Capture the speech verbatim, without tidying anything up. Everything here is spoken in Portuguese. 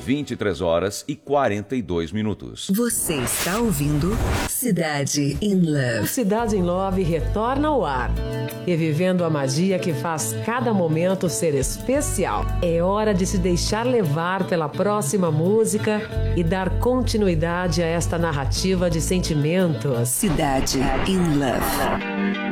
vinte e três horas e quarenta e dois minutos. Você está ouvindo Cidade in Love. Cidade in Love retorna ao ar, revivendo a magia que faz cada momento ser especial. É hora de se deixar levar pela próxima música e dar continuidade a esta narrativa de sentimentos. Cidade in Love.